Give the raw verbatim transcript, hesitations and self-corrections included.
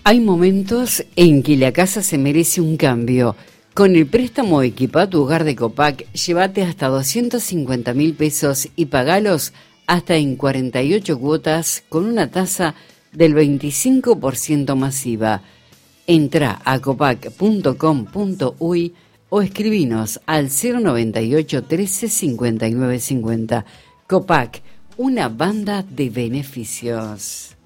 Hay momentos en que la casa se merece un cambio. Con el préstamo Equipa tu Hogar de Copac, llévate hasta doscientos cincuenta mil pesos y pagalos hasta en cuarenta y ocho cuotas con una tasa del veinticinco por ciento masiva. Entra a copac punto com punto uy o escribinos al cero noventa y ocho trece cincuenta y nueve cincuenta. Copac, una banda de beneficios.